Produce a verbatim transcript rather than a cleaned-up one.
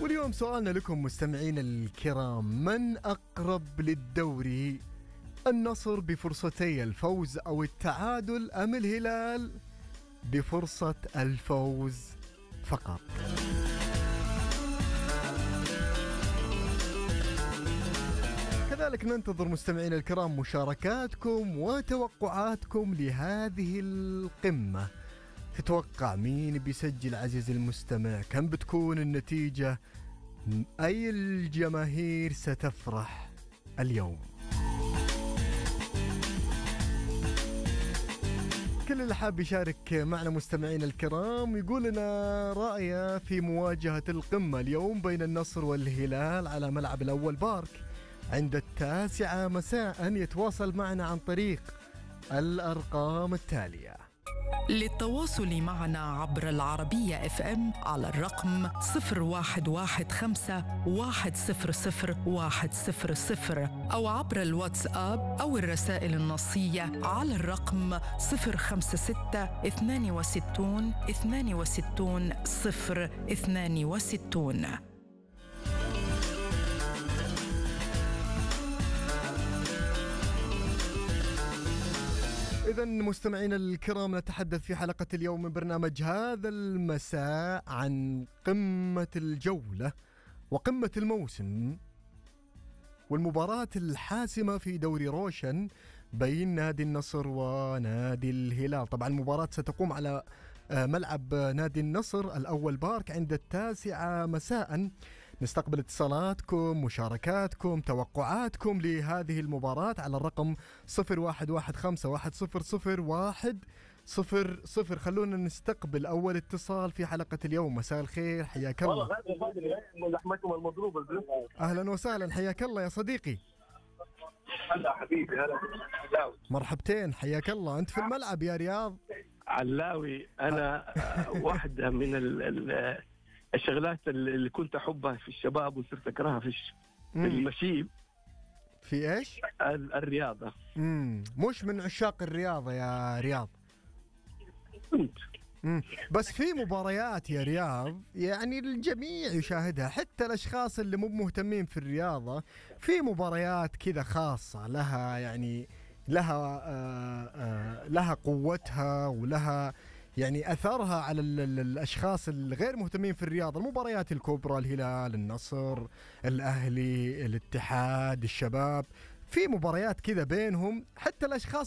واليوم سؤالنا لكم مستمعين الكرام: من أقرب للدوري؟ النصر بفرصتي الفوز أو التعادل، أم الهلال بفرصة الفوز فقط؟ كذلك ننتظر مستمعين الكرام مشاركاتكم وتوقعاتكم لهذه القمة. تتوقع مين بيسجل عزيزي المستمع؟ كم بتكون النتيجة؟ أي الجماهير ستفرح اليوم؟ كل اللي حاب يشارك معنا مستمعين الكرام يقول لنا رأيه في مواجهة القمة اليوم بين النصر والهلال على ملعب الأول بارك عند التاسعة مساء، يتواصل معنا عن طريق الأرقام التالية. للتواصل معنا عبر العربية اف ام على الرقم صفر واحد واحد خمسة واحد صفر صفر واحد صفر صفر، أو عبر الواتساب أو الرسائل النصية على الرقم صفر خمسة ستة اثنان وستون اثنان وستون صفر اثنان وستون. إذن مستمعين الكرام، نتحدث في حلقة اليوم من برنامج هذا المساء عن قمة الجولة وقمة الموسم والمباراة الحاسمة في دوري روشن بين نادي النصر ونادي الهلال. طبعا المباراة ستقوم على ملعب نادي النصر الأول بارك عند التاسعة مساء. نستقبل اتصالاتكم، مشاركاتكم، توقعاتكم لهذه المباراة على الرقم صفر واحد واحد خمسة واحد صفر صفر واحد صفر صفر. خلونا نستقبل أول اتصال في حلقة اليوم. مساء الخير، حياك الله. أهلا وسهلا، حياك الله يا صديقي. هلا حبيبي، هلا مرحبتين، حياك الله. أنت في الملعب يا رياض؟ علاوي أنا. واحدة من ال الشغلات اللي كنت أحبها في الشباب وصرت أكرهها في المشي. في إيش؟ الرياضة. مم. مش من عشاق الرياضة يا رياض؟ كنت. مم. بس في مباريات يا رياض يعني الجميع يشاهدها، حتى الأشخاص اللي مو مهتمين في الرياضة. في مباريات كذا خاصة لها يعني لها آآ آآ لها قوتها ولها يعني أثرها على ال ال الأشخاص الغير مهتمين في الرياضة. المباريات الكبرى، الهلال، النصر، الأهلي، الاتحاد، الشباب، في مباريات كذا بينهم حتى الأشخاص